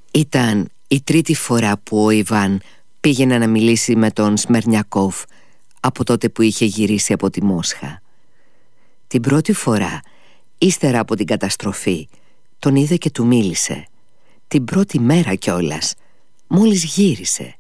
Ήταν η τρίτη φορά που ο Ιβάν πήγαινε να μιλήσει με τον Σμερνιακόφ από τότε που είχε γυρίσει από τη Μόσχα. Την πρώτη φορά, ύστερα από την καταστροφή, τον είδε και του μίλησε. Την πρώτη μέρα κιόλας, μόλις γύρισε.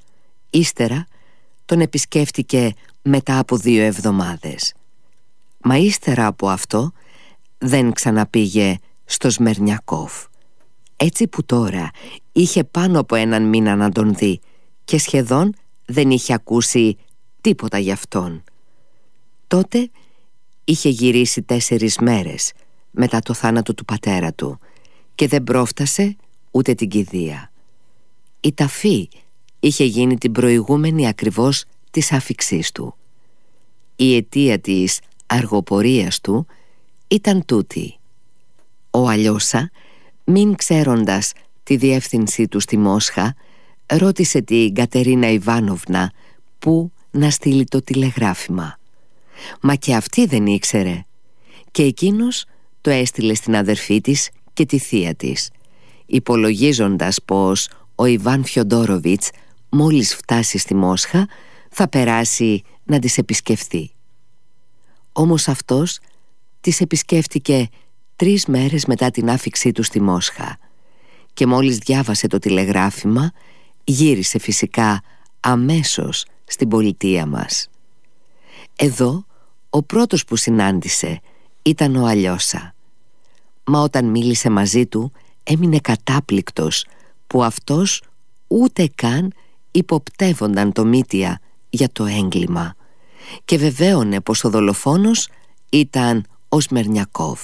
Ύστερα τον επισκέφτηκε μετά από 2 εβδομάδες. Μα ύστερα από αυτό δεν ξαναπήγε στο Σμερνιακόφ. Έτσι που τώρα είχε πάνω από 1 μήνα να τον δει και σχεδόν δεν είχε ακούσει τίποτα γι' αυτόν. Τότε είχε γυρίσει 4 μέρες μετά το θάνατο του πατέρα του και δεν πρόφτασε ούτε την κηδεία. Η ταφή είχε γίνει την προηγούμενη ακριβώς της άφιξής του. Η αιτία της αργοπορίας του ήταν τούτη. Ο Αλιώσα, μην ξέροντας τη διεύθυνσή του στη Μόσχα, ρώτησε την Κατερίνα Ιβάνοβνα πού να στείλει το τηλεγράφημα. Μα και αυτή δεν ήξερε. Και εκείνος το έστειλε στην αδερφή της και τη θεία της, υπολογίζοντας πως ο Ιβάν Φιοντόροβιτς μόλις φτάσει στη Μόσχα θα περάσει να τις επισκεφθεί. Όμως αυτός τις επισκέφτηκε 3 μέρες μετά την άφιξή του στη Μόσχα και μόλις διάβασε το τηλεγράφημα γύρισε φυσικά αμέσως στην πολιτεία μας. Εδώ ο πρώτος που συνάντησε ήταν ο Αλιώσα. Μα όταν μίλησε μαζί του έμεινε κατάπληκτος που αυτός ούτε καν υποπτεύονταν το Μήτια για το έγκλημα και βεβαίωνε πως ο δολοφόνος ήταν ο Σμερνιακόφ.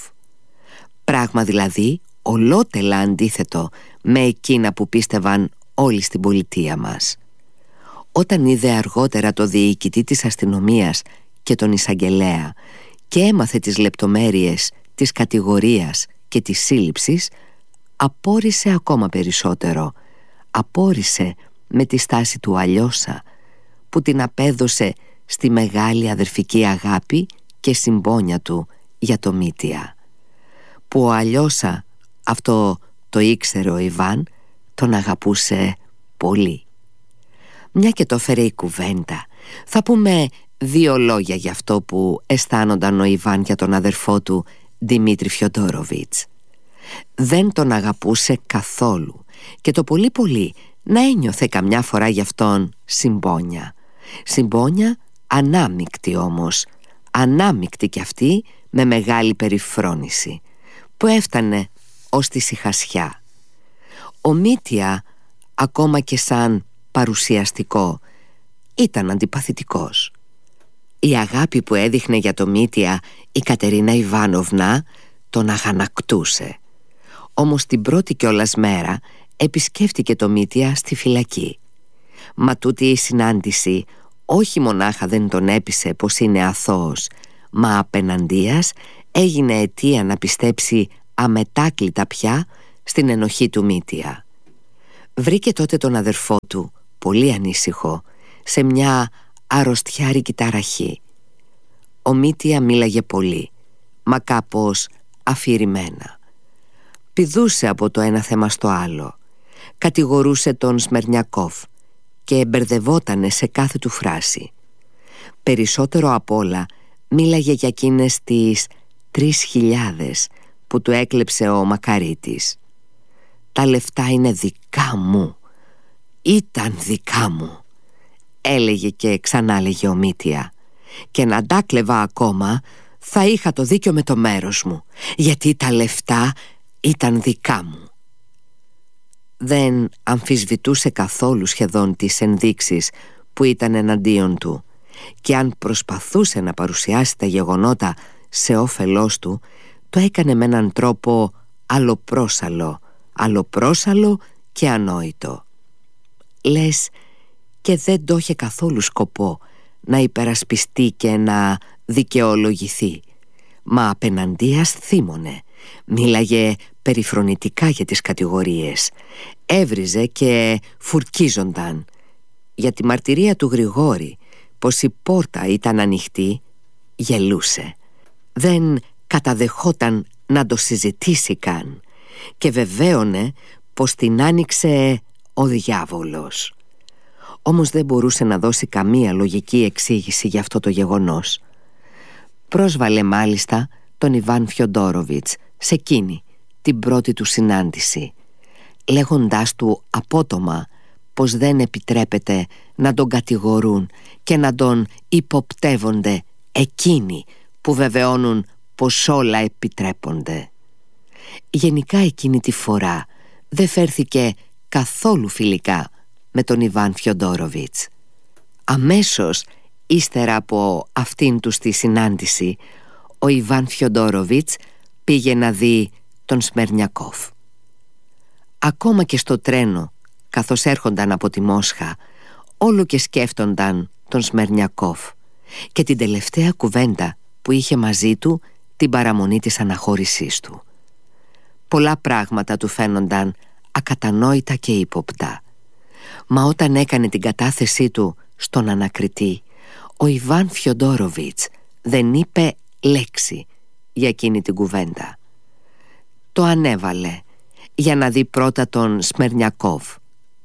Πράγμα δηλαδή ολότελα αντίθετο με εκείνα που πίστευαν όλοι στην πολιτεία μας. Όταν είδε αργότερα το διοικητή της αστυνομίας και τον εισαγγελέα και έμαθε τις λεπτομέρειες της κατηγορίας και της σύλληψης, απόρρισε ακόμα περισσότερο. Απόρρισε με τη στάση του Αλιώσα που την απέδωσε στη μεγάλη αδερφική αγάπη και συμπόνια του για το Μήτια. Που ο Αλιώσα, αυτό το ήξερε ο Ιβάν, τον αγαπούσε πολύ. Μια και το φέρε η κουβέντα, θα πούμε 2 λόγια για αυτό που αισθάνονταν ο Ιβάν για τον αδερφό του Δημήτρη Φιοντόροβιτς. Δεν τον αγαπούσε καθόλου και το πολύ πολύ να ένιωθε καμιά φορά γι' αυτόν συμπόνια. Συμπόνια ανάμεικτη όμως, ανάμεικτη κι αυτή με μεγάλη περιφρόνηση που έφτανε ως τη σιχασιά. Ο Μήτια, ακόμα και σαν παρουσιαστικό, ήταν αντιπαθητικός. Η αγάπη που έδειχνε για το Μήτια η Κατερίνα Ιβάνοβνα τον αγανακτούσε. Όμως την πρώτη κιόλας μέρα επισκέφτηκε το Μήτια στη φυλακή. Μα τούτη η συνάντηση όχι μονάχα δεν τον έπεισε πως είναι αθώος, μα απεναντίας έγινε αιτία να πιστέψει αμετάκλητα πια στην ενοχή του Μήτια. Βρήκε τότε τον αδερφό του πολύ ανήσυχο σε μια αρρωστιάρικη ταραχή. Ο Μήτια μίλαγε πολύ, μα κάπως αφηρημένα. Πηδούσε από το ένα θέμα στο άλλο, κατηγορούσε τον Σμερνιακόφ και εμπερδευότανε σε κάθε του φράση. Περισσότερο απ' όλα μίλαγε για εκείνες τις 3.000 που του έκλεψε ο Μακαρίτης. «Τα λεφτά είναι δικά μου, ήταν δικά μου», έλεγε και ξανάλεγε ο Μήτια, «και να τα κλεβα ακόμα θα είχα το δίκιο με το μέρος μου, γιατί τα λεφτά ήταν δικά μου». Δεν αμφισβητούσε καθόλου σχεδόν τις ενδείξεις που ήταν εναντίον του και αν προσπαθούσε να παρουσιάσει τα γεγονότα σε όφελός του, το έκανε με έναν τρόπο αλλοπρόσαλλο και ανόητο. Λες και δεν το είχε καθόλου σκοπό να υπερασπιστεί και να δικαιολογηθεί, μα απεναντίας θύμωνε, μίλαγε περιφρονητικά για τις κατηγορίες, έβριζε και φουρκίζονταν. Για τη μαρτυρία του Γρηγόρη πως η πόρτα ήταν ανοιχτή, γελούσε. Δεν καταδεχόταν να το συζητήσει καν και βεβαίωνε πως την άνοιξε ο διάβολος. Όμως δεν μπορούσε να δώσει καμία λογική εξήγηση για αυτό το γεγονός. Πρόσβαλε μάλιστα τον Ιβάν Φιοντόροβιτς σε εκείνη την πρώτη του συνάντηση, λέγοντάς του απότομα πως δεν επιτρέπεται να τον κατηγορούν και να τον υποπτεύονται εκείνοι που βεβαιώνουν πως όλα επιτρέπονται. Γενικά εκείνη τη φορά δεν φέρθηκε καθόλου φιλικά με τον Ιβάν Φιοντόροβιτς. Αμέσως ύστερα από αυτήν του τη συνάντηση, ο Ιβάν Φιοντόροβιτς πήγε να δει τον Σμερνιακόφ. Ακόμα και στο τρένο, καθώς έρχονταν από τη Μόσχα, όλο και σκέφτονταν τον Σμερνιακόφ και την τελευταία κουβέντα που είχε μαζί του, την παραμονή της αναχώρησής του. Πολλά πράγματα του φαίνονταν ακατανόητα και ύποπτα. Μα όταν έκανε την κατάθεσή του στον ανακριτή, ο Ιβάν Φιοντόροβιτς δεν είπε λέξη για εκείνη την κουβέντα. Το ανέβαλε για να δει πρώτα τον Σμερνιακόφ.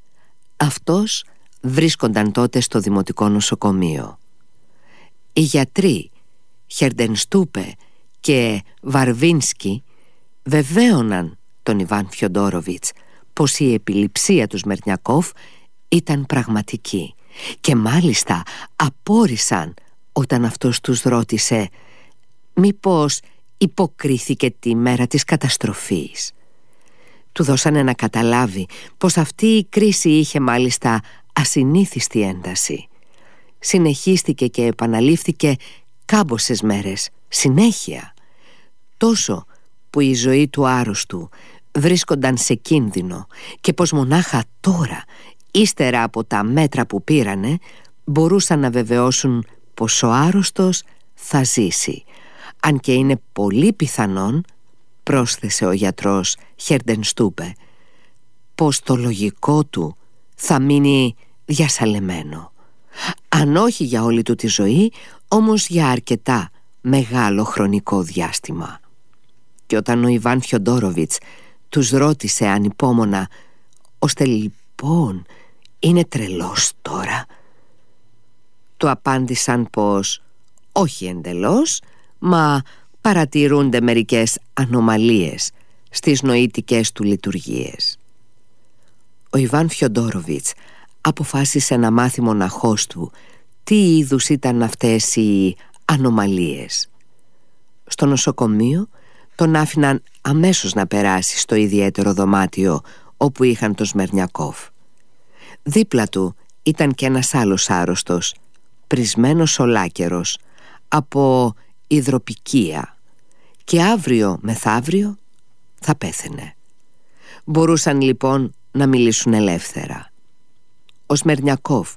Αυτός βρίσκονταν τότε στο Δημοτικό Νοσοκομείο. Οι γιατροί Χερντενστούπε και Βαρβίνσκι βεβαίωναν τον Ιβάν Φιοντόροβιτς πως η επιληψία του Σμερνιακόφ ήταν πραγματική και μάλιστα απόρρισαν όταν αυτός τους ρώτησε μήπως υποκρίθηκε τη μέρα της καταστροφής. Του δώσανε να καταλάβει πως αυτή η κρίση είχε μάλιστα ασυνήθιστη ένταση. Συνεχίστηκε και επαναλήφθηκε κάμποσες μέρες, συνέχεια, τόσο που η ζωή του άρρωστου βρίσκονταν σε κίνδυνο και πως μονάχα τώρα, ύστερα από τα μέτρα που πήρανε, μπορούσαν να βεβαιώσουν πως ο άρρωστος θα ζήσει, αν και είναι πολύ πιθανόν, πρόσθεσε ο γιατρός Χερντενστούπε, πως το λογικό του θα μείνει διασαλεμένο. Αν όχι για όλη του τη ζωή, όμως για αρκετά μεγάλο χρονικό διάστημα. Και όταν ο Ιβάν Φιοντόροβιτς τους ρώτησε ανυπόμονα «Ώστε λοιπόν είναι τρελός τώρα?» του απάντησαν πως όχι εντελώς, μα παρατηρούνται μερικές ανομαλίες στις νοητικές του λειτουργίες. Ο Ιβάν Φιοντόροβιτς αποφάσισε να μάθει μοναχός του τι είδους ήταν αυτές οι ανομαλίες. Στο νοσοκομείο τον άφηναν αμέσως να περάσει στο ιδιαίτερο δωμάτιο όπου είχαν τον Σμερνιακόφ. Δίπλα του ήταν και ένας άλλος άρρωστος, πρισμένος ολάκερος από υδροπικία, και αύριο μεθαύριο θα πέθαινε. Μπορούσαν λοιπόν να μιλήσουν ελεύθερα. Ο Σμερνιακόφ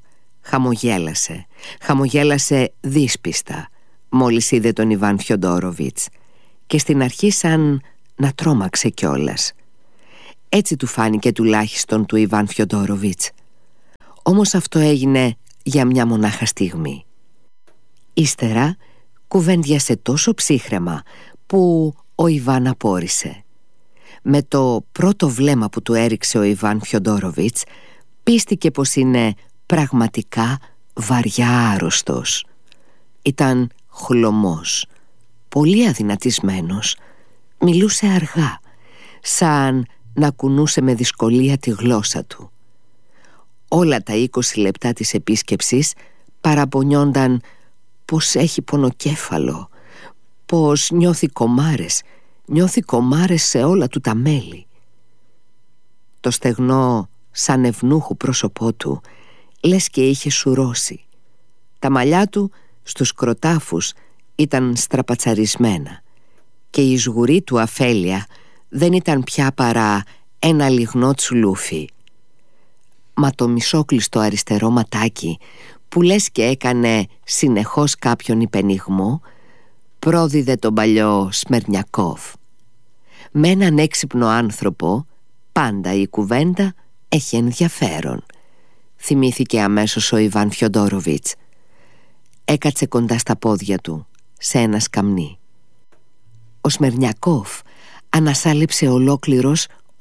χαμογέλασε δύσπιστα μόλις είδε τον Ιβάν Φιοντόροβιτς και στην αρχή σαν να τρόμαξε κιόλας. Έτσι του φάνηκε τουλάχιστον του Ιβάν Φιοντόροβιτς. Όμως αυτό έγινε για μια μονάχα στιγμή. Ύστερα κουβέντιασε τόσο ψύχραιμα που ο Ιβάν απόρρισε. Με το πρώτο βλέμμα που του έριξε ο Ιβάν Φιοντόροβιτς πίστηκε πως είναι πραγματικά βαριά άρρωστος. Ήταν χλωμός, πολύ αδυνατισμένος, μιλούσε αργά, σαν να κουνούσε με δυσκολία τη γλώσσα του. Όλα τα 20 λεπτά της επίσκεψης παραπονιόνταν πως έχει πονοκέφαλο, πως νιώθει κομάρες σε όλα του τα μέλη. Το στεγνό σαν ευνούχου πρόσωπό του λες και είχε σουρώσει. Τα μαλλιά του στους κροτάφους ήταν στραπατσαρισμένα και η σγουρή του αφέλεια δεν ήταν πια παρά ένα λιγνό τσουλούφι. Μα το μισόκλειστο αριστερό ματάκι που λες και έκανε συνεχώς κάποιον υπενιγμό πρόδιδε τον παλιό Σμερνιακόφ. Με έναν έξυπνο άνθρωπο πάντα η κουβέντα έχει ενδιαφέρον, θυμήθηκε αμέσως ο Ιβάν Φιοντόροβιτς. Έκατσε κοντά στα πόδια του σε ένα σκαμνί. Ο Σμερνιακόφ ανασάλεψε ολόκληρος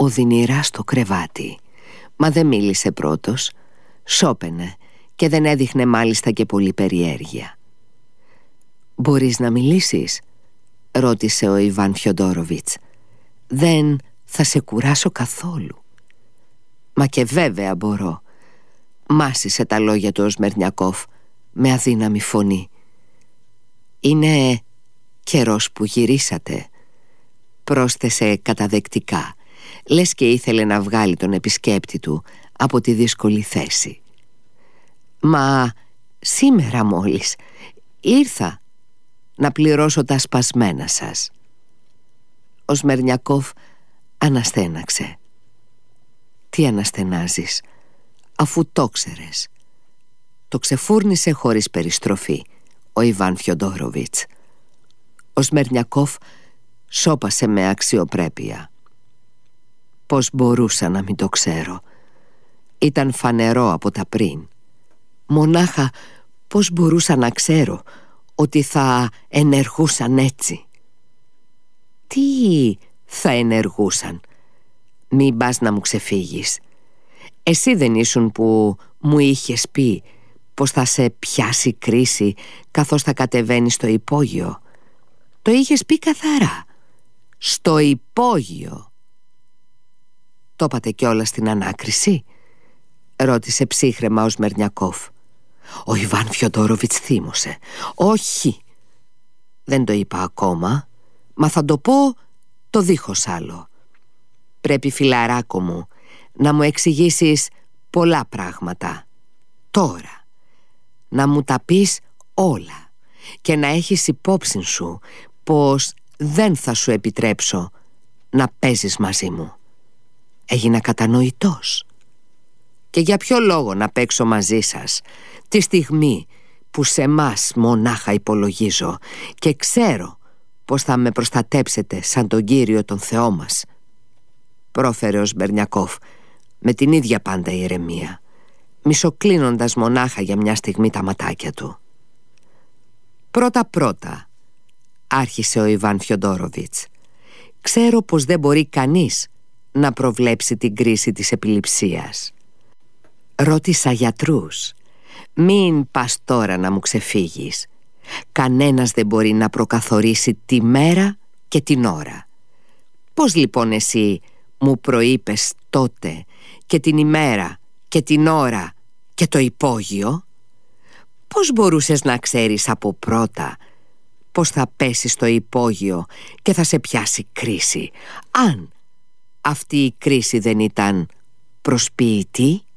οδυνηρά στο κρεβάτι. Μα δεν μίλησε πρώτος. Σώπαινε και δεν έδειχνε μάλιστα και πολύ περιέργεια. «Μπορείς να μιλήσεις?» ρώτησε ο Ιβάν Φιοντόροβιτς. «Δεν θα σε κουράσω καθόλου». «Μα και βέβαια μπορώ», μάσησε τα λόγια του ο Σμερνιακόφ με αδύναμη φωνή. «Είναι καιρός που γυρίσατε», πρόσθεσε καταδεκτικά, λες και ήθελε να βγάλει τον επισκέπτη του από τη δύσκολη θέση. «Μα σήμερα μόλις ήρθα να πληρώσω τα σπασμένα σας». Ο Σμερνιακόφ αναστέναξε. «Τι αναστενάζεις, αφού το ξέρες?» Το ξεφούρνησε χωρίς περιστροφή ο Ιβάν Φιοντόροβιτς. Ο Σμερνιακόφ σώπασε με αξιοπρέπεια. «Πώς μπορούσα να μην το ξέρω? Ήταν φανερό από τα πριν. Μονάχα πώς μπορούσα να ξέρω ότι θα ενεργούσαν έτσι?» «Τι θα ενεργούσαν? Μην πας να μου ξεφύγεις. Εσύ δεν ήσουν που μου είχες πει πως θα σε πιάσει κρίση καθώς θα κατεβαίνεις στο υπόγειο? Το είχες πει καθαρά. Στο υπόγειο». «Το είπατε κιόλας στην ανάκριση?» ρώτησε ψύχραιμα ο Σμερνιακόφ. Ο Ιβάν Φιοντόροβιτς θύμωσε. «Όχι, δεν το είπα ακόμα, μα θα το πω το δίχως άλλο. Πρέπει, φιλαράκο μου, να μου εξηγήσεις πολλά πράγματα. Τώρα, να μου τα πεις όλα και να έχεις υπόψη σου πως δεν θα σου επιτρέψω να παίζεις μαζί μου. Έγινα κατανοητός? Και για ποιο λόγο να παίξω μαζί σας τη στιγμή που σε μας μονάχα υπολογίζω και ξέρω πως θα με προστατέψετε σαν τον Κύριο τον Θεό μας?» πρόφερε ο Σμερνιακόφ με την ίδια πάντα ηρεμία, μισοκλίνοντας μονάχα για μια στιγμή τα ματάκια του. «Πρώτα-πρώτα», άρχισε ο Ιβάν Φιοντόροβιτς, «ξέρω πως δεν μπορεί κανείς να προβλέψει την κρίση της επιληψίας. Ρώτησα γιατρούς. Μην πας τώρα να μου ξεφύγεις. Κανένας δεν μπορεί να προκαθορίσει τη μέρα και την ώρα. Πώς λοιπόν εσύ μου προείπες τότε και την ημέρα και την ώρα και το υπόγειο? Πώς μπορούσες να ξέρεις από πρώτα πως θα πέσεις στο υπόγειο και θα σε πιάσει κρίση, αν αυτή η κρίση δεν ήταν προσποιητή?»